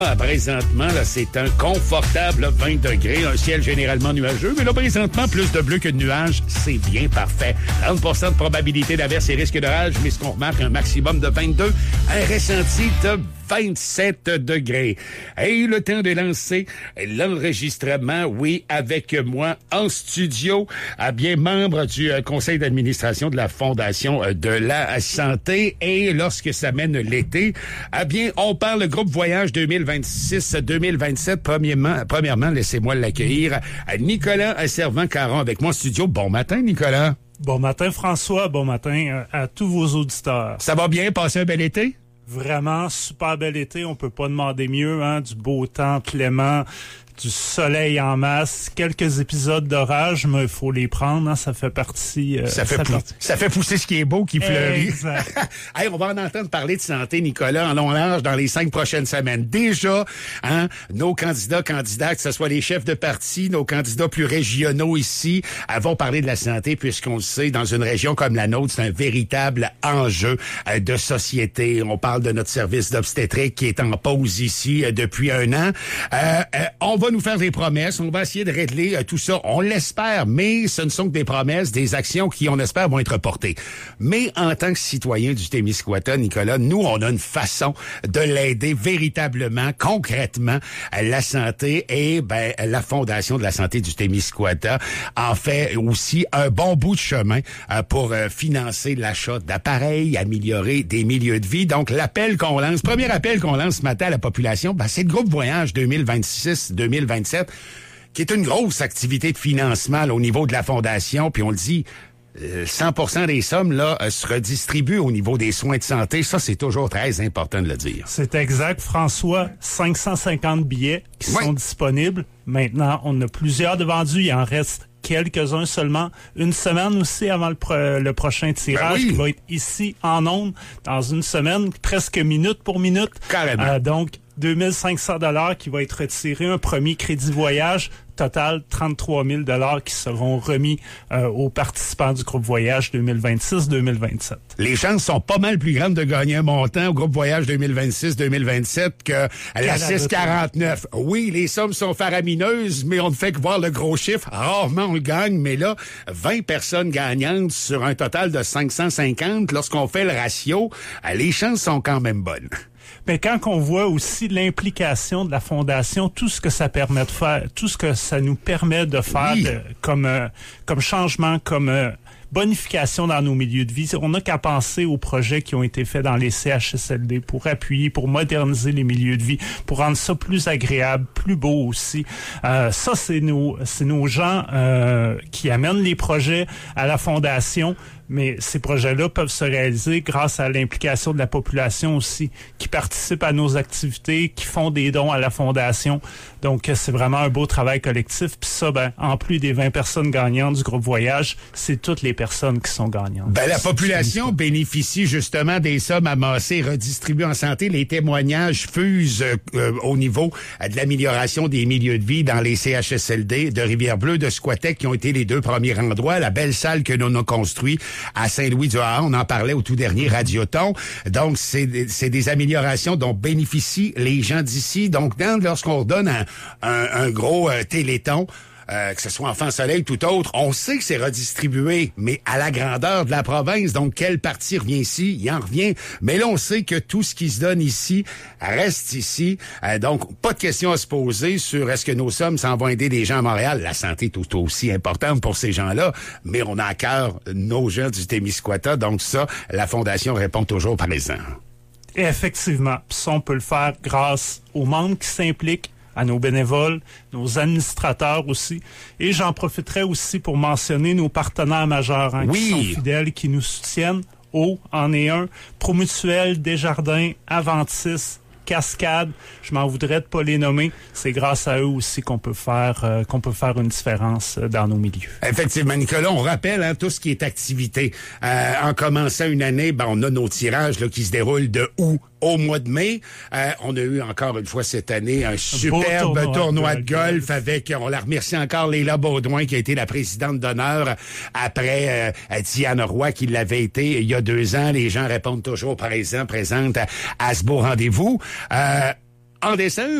Présentement, là, c'est un confortable 20 degrés, un ciel généralement nuageux, mais là, présentement, plus de bleu que de nuages, c'est bien parfait. 30% de probabilité d'averse et risque d'orage, mais ce qu'on remarque, un maximum de 22, un ressenti de 27 degrés. Et le temps de lancer l'enregistrement, oui, avec moi en studio, bien membre du conseil d'administration de la Fondation de la Santé. Et lorsque ça mène l'été, bien, on parle groupe voyage 2026-2027. Premièrement, laissez-moi l'accueillir. Nicolas Servan-Caron avec moi en studio. Bon matin, Nicolas. Bon matin, François. Bon matin à tous vos auditeurs. Ça va bien? Passer un bel été? Vraiment, super bel été. On peut pas demander mieux, hein? Du beau temps clément, du soleil en masse, quelques épisodes d'orage, mais il faut les prendre, hein? Ça fait partie... Ça fait pousser ce qui est beau, qui fleurit. Exact. Hey, on va en entendre parler de santé, Nicolas, en long large dans les 5 prochaines semaines. Déjà, hein, nos candidats, que ce soit les chefs de parti, nos candidats plus régionaux ici, vont parler de la santé, puisqu'on le sait, dans une région comme la nôtre, c'est un véritable enjeu de société. On parle de notre service d'obstétrique qui est en pause ici depuis un an. On va nous faire des promesses, on va essayer de régler tout ça, on l'espère, mais ce ne sont que des promesses, des actions qui, on espère, vont être portées. Mais en tant que citoyen du Témiscouata, Nicolas, nous, on a une façon de l'aider véritablement, concrètement, à la santé, et la Fondation de la santé du Témiscouata en fait aussi un bon bout de chemin pour financer l'achat d'appareils, améliorer des milieux de vie. Donc, premier appel qu'on lance ce matin à la population, c'est le groupe voyage 2026-2027, qui est une grosse activité de financement là, au niveau de la Fondation, puis on le dit, 100% des sommes là se redistribuent au niveau des soins de santé. Ça, c'est toujours très important de le dire. C'est exact, François. 550 billets qui sont disponibles. Maintenant, on a plusieurs de vendus. Il en reste quelques-uns seulement. Une semaine aussi avant le prochain tirage qui va être ici en ondes dans une semaine, presque minute pour minute. Carrément. Donc, 2500 $ qui va être retiré, un premier crédit voyage, total 33 000 $ qui seront remis aux participants du groupe voyage 2026-2027. Les chances sont pas mal plus grandes de gagner un montant au groupe voyage 2026-2027 que la 649. Oui, les sommes sont faramineuses, mais on ne fait que voir le gros chiffre. Rarement on le gagne, mais là, 20 personnes gagnantes sur un total de 550, lorsqu'on fait le ratio, les chances sont quand même bonnes. Mais quand on voit aussi l'implication de la Fondation, tout ce que ça permet de faire, tout ce que ça nous permet de faire comme changement, comme bonification dans nos milieux de vie, on n'a qu'à penser aux projets qui ont été faits dans les CHSLD pour appuyer, pour moderniser les milieux de vie, pour rendre ça plus agréable, plus beau aussi. Ça, c'est nos gens qui amènent les projets à la Fondation. Mais ces projets-là peuvent se réaliser grâce à l'implication de la population aussi, qui participe à nos activités, qui font des dons à la Fondation. Donc, c'est vraiment un beau travail collectif. Puis ça, en plus des 20 personnes gagnantes du groupe voyage, c'est toutes les personnes qui sont gagnantes. La population bénéficie justement des sommes amassées et redistribuées en santé. Les témoignages fusent au niveau de l'amélioration des milieux de vie dans les CHSLD de Rivière-Bleue, de Squatec, qui ont été les 2 premiers endroits. La belle salle que l'on a construite à Saint-Louis-du-Haut, on en parlait au tout dernier Radioton. Donc, c'est des améliorations dont bénéficient les gens d'ici. Donc, lorsqu'on redonne un gros téléthon, que ce soit Enfant Soleil, tout autre, on sait que c'est redistribué, mais à la grandeur de la province. Donc, quelle partie revient ici? Il en revient. Mais là, on sait que tout ce qui se donne ici reste ici. Donc, pas de question à se poser sur est-ce que nos sommes s'en vont aider des gens à Montréal. La santé est tout aussi importante pour ces gens-là, mais on a à cœur nos gens du Témiscouata. Donc ça, la Fondation répond toujours présent. Et effectivement, ça, on peut le faire grâce aux membres qui s'impliquent, à nos bénévoles, nos administrateurs aussi. Et j'en profiterai aussi pour mentionner nos partenaires majeurs qui sont fidèles, qui nous soutiennent. En est un, Promutuel, Desjardins, Aventis, Cascade, je m'en voudrais de pas les nommer. C'est grâce à eux aussi qu'on peut faire une différence dans nos milieux. Effectivement, Nicolas, on rappelle tout ce qui est activité. En commençant une année, on a nos tirages là, qui se déroulent de août au mois de mai. On a eu encore une fois cette année un superbe tournoi de golf avec, on la remercie encore, Léla Baudouin qui a été la présidente d'honneur après Diane Roy qui l'avait été il y a 2 ans. Les gens répondent toujours présentes à ce beau rendez-vous. en décembre.